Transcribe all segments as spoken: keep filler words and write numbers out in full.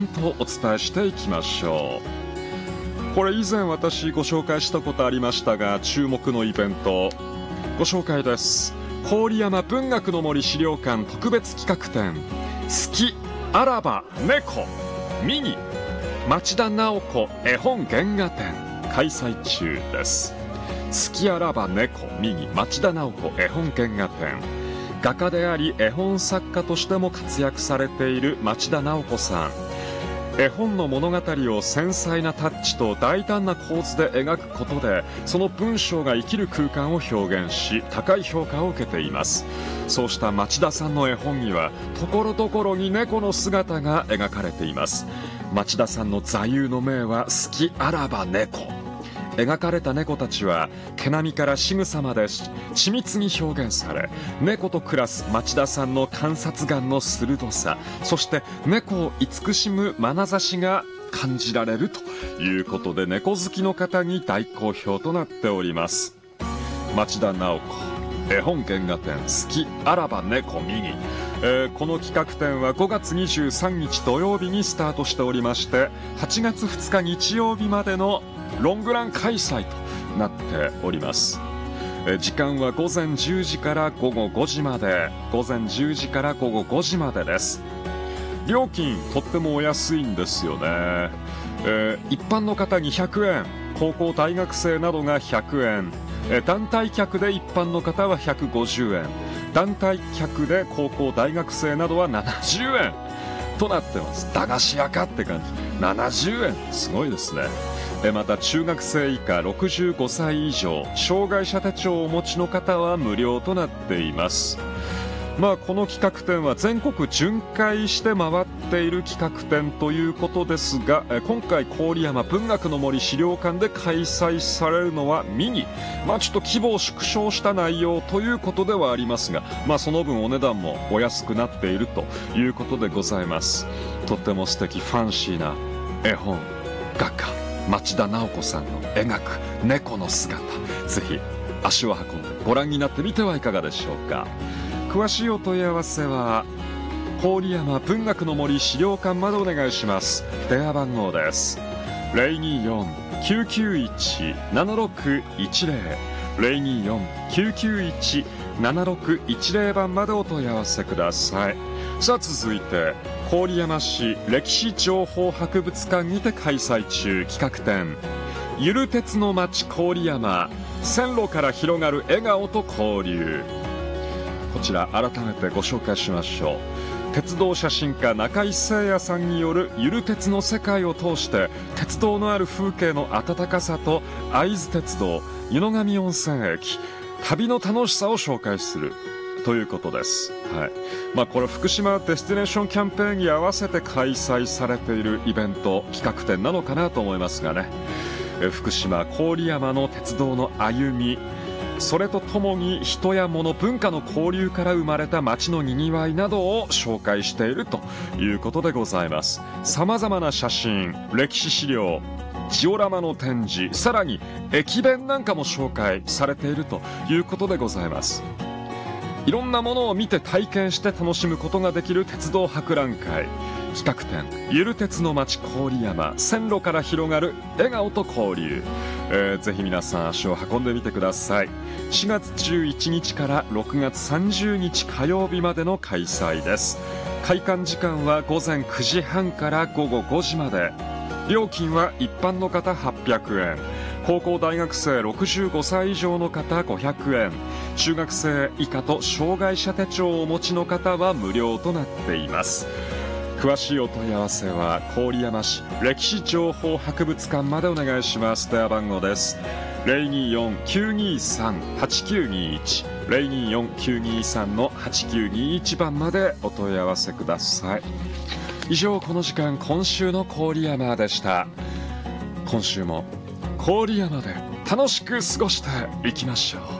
とお伝えしていきましょう。これ以前私ご紹介したことありましたが、注目のイベントご紹介です。郡山文学の森資料館特別企画展、好きあらば猫ミニ町田直子絵本原画展開催中です。好きあらば猫ミニ町田直子絵本原画展、画家であり絵本作家としても活躍されている町田直子さん。絵本の物語を繊細なタッチと大胆な構図で描くことで、その文章が生きる空間を表現し、高い評価を受けています。そうした町田さんの絵本にはところどころに猫の姿が描かれています。町田さんの座右の銘は好きあらば猫。描かれた猫たちは毛並みから仕草まで緻密に表現され、猫と暮らす町田さんの観察眼の鋭さ、そして猫を慈しむ眼差しが感じられるということで、猫好きの方に大好評となっております。町田直子絵本原画展好きあらば猫ミニ、えー、この企画展はごがつにじゅうさんにち土曜日にスタートしておりまして、はちがつふつか日曜日までのロングラン開催となっております。えー、時間はごぜんじゅうじからごごごじまで、ごぜんじゅうじからごごごじまでです。料金とってもお安いんですよね。えー、一般の方にひゃくえん、高校大学生などがひゃくえん、団体客で一般の方はひゃくごじゅうえん、団体客で高校大学生などはななじゅうえんとなってます。駄菓子屋かって感じ。ななじゅうえん、すごいですね。また中学生以下ろくじゅうごさい以上、障害者手帳をお持ちの方は無料となっています。まあ、この企画展は全国巡回して回っている企画展ということですが、今回郡山文学の森資料館で開催されるのはミニ、まあ、ちょっと規模を縮小した内容ということではありますが、まあ、その分お値段もお安くなっているということでございます。とっても素敵ファンシーな絵本画家町田直子さんの描く猫の姿、ぜひ足を運んでご覧になってみてはいかがでしょうか。詳しいお問い合わせは郡山文学の森資料館までお願いします。電話番号です。 ゼロにーよん きゅうきゅういち ななろくいちゼロ ゼロにーよん きゅうきゅういち ななろくいちゼロ 番までお問い合わせください。さあ続いて郡山市歴史情報博物館にて開催中企画展、ゆる鉄の街郡山、線路から広がる笑顔と交流。こちら改めてご紹介しましょう。鉄道写真家中井誠也さんによるゆる鉄の世界を通して、鉄道のある風景の温かさと会津鉄道湯野上温泉駅旅の楽しさを紹介するということです。はい。まあ、これ福島デスティネーションキャンペーンに合わせて開催されているイベント企画展なのかなと思いますがね、え福島郡山の鉄道の歩み、それとともに人や物文化の交流から生まれた街のにぎわいなどを紹介しているということでございます。さまざまな写真、歴史資料、ジオラマの展示、さらに駅弁なんかも紹介されているということでございます。いろんなものを見て体験して楽しむことができる鉄道博覧会企画展、ゆる鉄の街郡山、線路から広がる笑顔と交流、えー、ぜひ皆さん足を運んでみてください。しがつじゅういちにちからろくがつさんじゅうにち火曜日までの開催です。開館時間はごぜんくじはんからごごごじまで。料金は一般の方はっぴゃくえん、高校大学生ろくじゅうごさい以上の方ごひゃくえん、中学生以下と障害者手帳をお持ちの方は無料となっています。詳しいお問い合わせは郡山市歴史情報博物館までお願いします。電話番号です。 ゼロにーよん きゅうにーさん はちきゅうにーいち ゼロにーよん きゅうにーさん のはちきゅうにーいち番までお問い合わせください。以上、この時間今週の郡山でした。今週も郡山で楽しく過ごしていきましょう。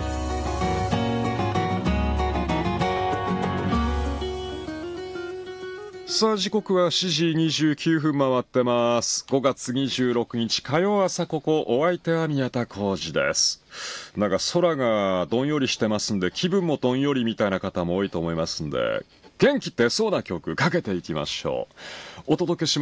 さあ時刻はしちじにじゅうきゅうふん回ってます。ごがつにじゅうろくにち火曜朝、ここお相手は宮田浩二です。なんか空がどんよりしてますんで、気分もどんよりみたいな方も多いと思いますんで、元気出そうな曲かけていきましょう。お届けします。